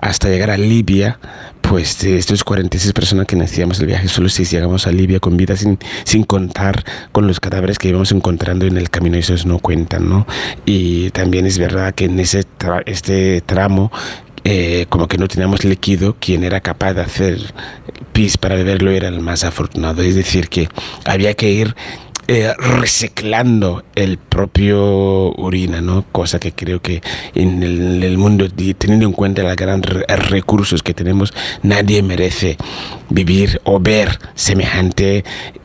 hasta llegar a Libia, pues de estos 46 personas que iniciamos el viaje, solo 6 llegamos a Libia con vida, sin contar con los cadáveres que íbamos encontrando en el camino, esos no cuentan, ¿no? Y también es verdad que en este tramo, como que no teníamos líquido, quien era capaz de hacer pis para beberlo era el más afortunado, es decir, que había que ir reciclando el propio orina, ¿no? Cosa que creo que en el mundo, teniendo en cuenta los grandes recursos que tenemos, nadie merece vivir o ver semejante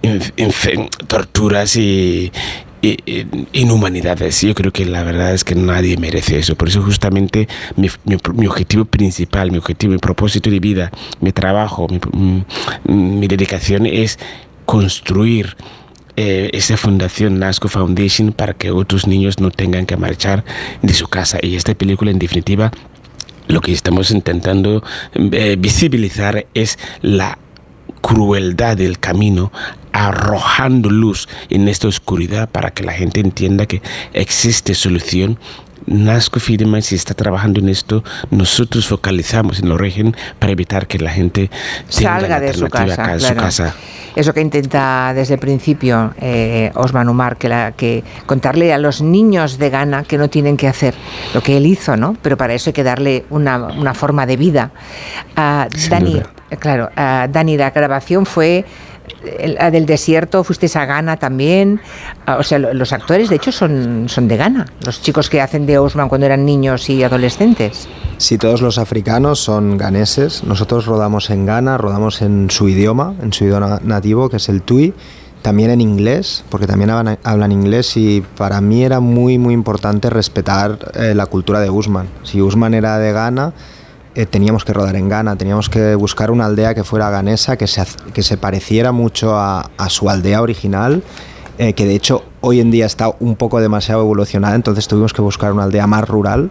torturas y inhumanidades. Yo creo que la verdad es que nadie merece eso. Por eso justamente mi objetivo principal, mi propósito de vida, mi trabajo, mi dedicación es construir esa fundación NASCO Foundation para que otros niños no tengan que marchar de su casa. Y esta película, en definitiva, lo que estamos intentando visibilizar es la crueldad del camino, arrojando luz en esta oscuridad para que la gente entienda que existe solución. NASCO Fideman, si está trabajando en esto, nosotros focalizamos en el origen para evitar que la gente salga de su casa. Eso que intenta desde el principio Osman Umar, que contarle a los niños de Ghana que no tienen que hacer lo que él hizo, ¿no? Pero para eso hay que darle una forma de vida. Dani, Dani, la grabación fue del desierto, fuisteis a Ghana también, o sea, los actores de hecho son de Ghana, los chicos que hacen de Osman cuando eran niños y adolescentes. Sí, todos los africanos son ganeses. Nosotros rodamos en Ghana, rodamos en su idioma nativo, que es el Tui, también en inglés, porque también hablan inglés, y para mí era muy muy importante respetar la cultura de Usman. Si Usman era de Ghana, teníamos que rodar en Ghana, teníamos que buscar una aldea que fuera ganesa, que se pareciera mucho a su aldea original, que de hecho hoy en día está un poco demasiado evolucionada, entonces tuvimos que buscar una aldea más rural,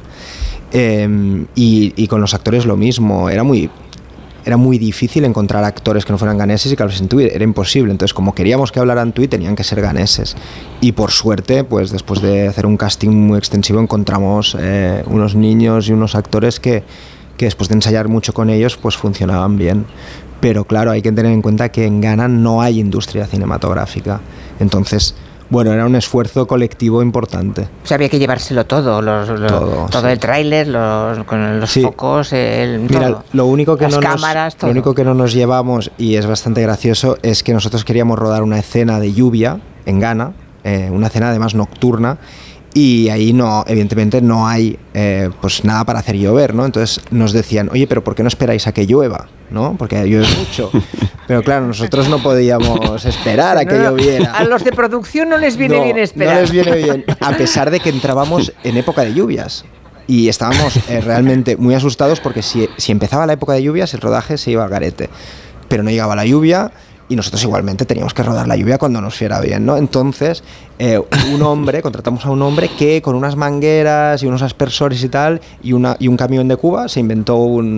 y con los actores lo mismo. Era muy difícil encontrar actores que no fueran ganeses y que hablasen Tui, era imposible. Entonces, como queríamos que hablaran Tui, tenían que ser ganeses. Y por suerte, pues después de hacer un casting muy extensivo, encontramos unos niños y unos actores que después de ensayar mucho con ellos, pues funcionaban bien. Pero claro, hay que tener en cuenta que en Ghana no hay industria cinematográfica. Entonces, bueno, era un esfuerzo colectivo importante. O sea, había que llevárselo todo, todo sí. El tráiler, con los focos, Mira, todo. Lo único que cámaras, todo. Lo único que no nos llevamos, y es bastante gracioso, es que nosotros queríamos rodar una escena de lluvia en Ghana, una escena además nocturna, y ahí evidentemente no hay pues nada para hacer llover, ¿no? Entonces nos decían, oye, pero ¿por qué no esperáis a que llueva? ¿No? Porque llueve mucho. Pero claro, nosotros no podíamos esperar a que lloviera. A los de producción no les viene bien esperar. No les viene bien, a pesar de que entrábamos en época de lluvias. Y estábamos realmente muy asustados porque si empezaba la época de lluvias, el rodaje se iba al garete. Pero no llegaba la lluvia, y nosotros igualmente teníamos que rodar la lluvia cuando nos fuera bien, ¿no? Entonces, contratamos a un hombre que con unas mangueras y unos aspersores y tal, y un camión de Cuba, se inventó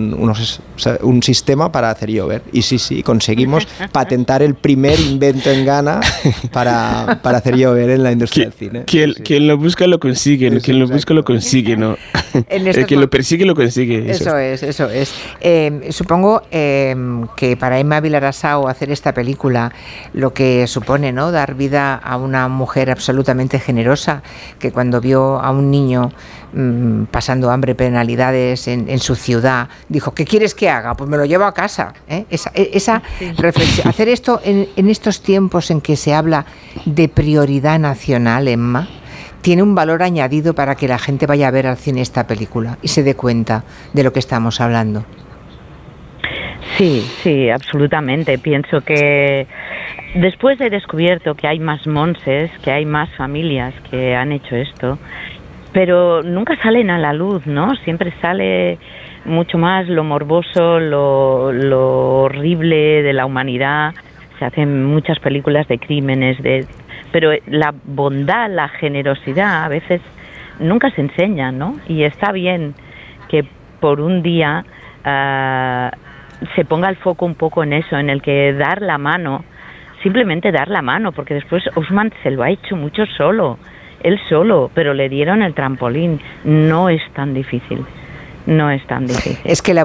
un sistema para hacer llover. Y sí, conseguimos patentar el primer invento en Ghana para hacer llover en la industria del cine. Quien lo busca lo consigue, ¿no? Quien lo busca lo consigue, ¿no? El que lo persigue lo consigue. Eso es. Supongo que para Emma Vilarasau hacer esta película, lo que supone, ¿no?, dar vida a una mujer absolutamente generosa, que cuando vio a un niño pasando hambre, penalidades en su ciudad, dijo, ¿qué quieres que haga? Pues me lo llevo a casa, ¿eh? Esa reflexión, hacer esto en estos tiempos en que se habla de prioridad nacional, Emma, tiene un valor añadido para que la gente vaya a ver al cine esta película y se dé cuenta de lo que estamos hablando. Sí, absolutamente. Pienso que después he descubierto que hay más monses, que hay más familias que han hecho esto, pero nunca salen a la luz, ¿no? Siempre sale mucho más lo morboso, lo horrible de la humanidad. Se hacen muchas películas de crímenes, pero la bondad, la generosidad a veces nunca se enseña, ¿no? Y está bien que por un día se ponga el foco un poco en eso, en el que dar la mano, simplemente dar la mano, porque después Usman se lo ha hecho mucho él solo, pero le dieron el trampolín. No es tan difícil. Es que